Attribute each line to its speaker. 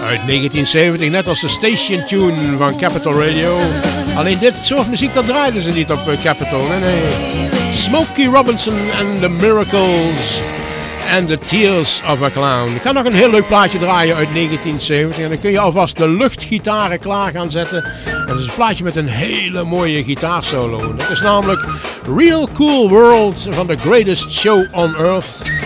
Speaker 1: Uit 1970, net als de Station Tune van Capital Radio. Alleen dit soort muziek, dat draaiden ze niet op Capital. Nee. Smokey Robinson and the Miracles and the Tears of a Clown. Ik ga nog een heel leuk plaatje draaien uit 1970. En dan kun je alvast de luchtgitaren klaar gaan zetten. Dat is een plaatje met een hele mooie gitaarsolo. Dat is namelijk Real Cool World van The Greatest Show on Earth.